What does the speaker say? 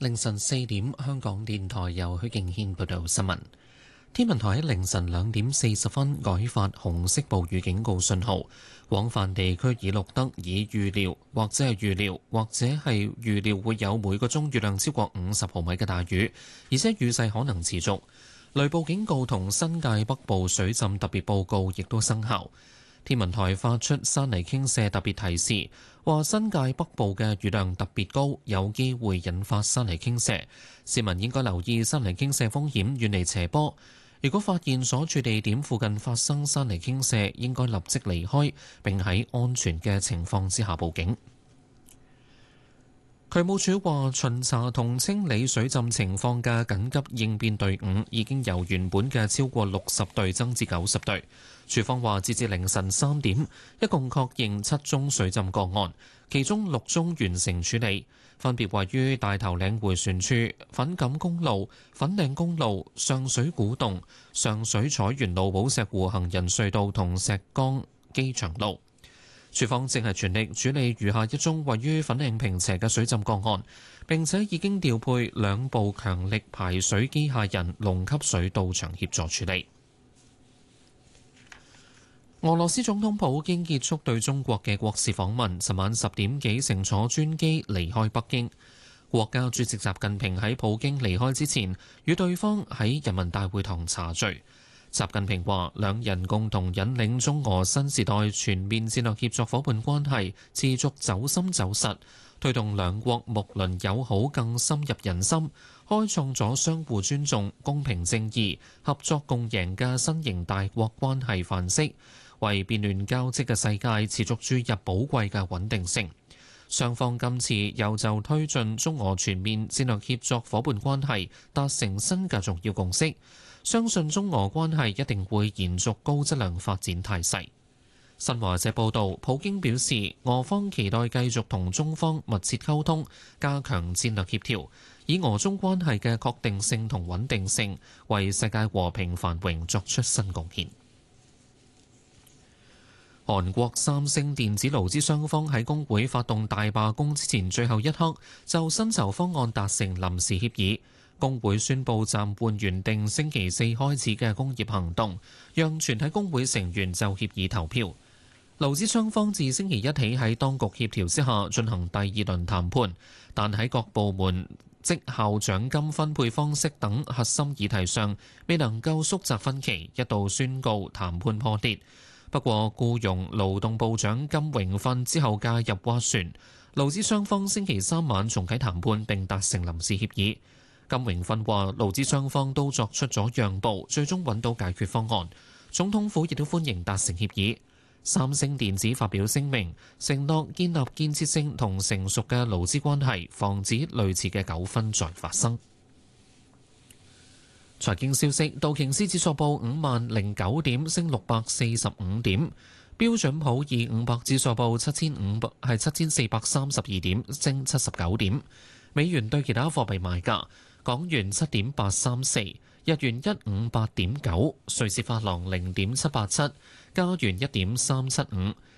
凌晨4點，香港電台由許敬軒報道新聞。天文台喺凌晨2點40分改發紅色暴雨警告信號，廣泛地區已錄得已預料或者係預料會有每個鐘雨量超過50毫米嘅大雨，而且雨勢可能持續。雷暴警告同新界北部水浸特別報告亦都生效。天文台發出山泥傾瀉特別提示，話新界北部嘅雨量特別高，有機會引發山泥傾瀉，市民應該留意山泥傾瀉風險，遠離斜坡。如果發現所處地點附近發生山泥傾瀉，應該立即離開，並喺安全嘅情況之下報警。渠務署話，巡查同清理水浸情況嘅緊急應變隊伍已經由原本嘅超過60隊增至90隊。署方話，截至凌晨3點，一共確認7宗水浸個案，其中6宗完成處理，分別位於大頭嶺迴旋處、粉錦公路、粉嶺公路、上水古洞、上水彩園路、寶石湖行人隧道同石崗機場路。署方正係全力處理餘下一宗位於粉嶺坪輋嘅水浸個案，並且已經調配2部強力排水機械人龍吸水到場協助處理。俄羅斯總統普京結束對中國嘅國事訪問，尋晚10點幾乘坐專機離開北京。國家主席習近平喺普京離開之前，與對方喺人民大會堂茶敘。習近平話，兩人共同引領中俄新時代全面戰略協作伙伴關係持續走深走實，推動兩國睦鄰友好更深入人心，開創咗相互尊重、公平正義、合作共贏嘅新型大國關係範式，為變亂交織嘅世界持續注入寶貴嘅穩定性。雙方今次又就推進中俄全面戰略協作伙伴關係達成新嘅重要共識，相信中俄關係一定會延續高質量發展態勢。新華社報導，普京表示，俄方期待繼續同中方密切溝通，加強戰略協調，以俄中關係嘅確定性同穩定性，為世界和平繁榮作出新貢獻。韓國三星電子勞資雙方喺工會發動大罷工之前最後一刻，就薪酬方案達成臨時協議。工會宣布暫緩原定星期4開始嘅工業行動，讓全體工會成員就協議投票。勞資雙方自星期一起喺當局協調之下進行第2輪談判，但喺各部門績效獎金分配方式等核心議題上未能夠縮窄分歧，一度宣告談判破裂。不過，僱傭勞動部長金榮訓之後介入斡旋，勞資雙方星期3晚重啟談判並達成臨時協議。金榮訓話，勞資雙方都作出咗讓步，最終揾到解決方案。總統府亦都歡迎達成協議。三星電子發表聲明，承諾建立建設性同成熟嘅勞資關係，防止類似嘅糾紛再發生。財經消息，道瓊斯指數報5009點，升645點；標準普爾500指數報7432點，升79點。美元對其他貨幣賣價：港元7.834，日元158.9，瑞士法郎0.787，加元1.375，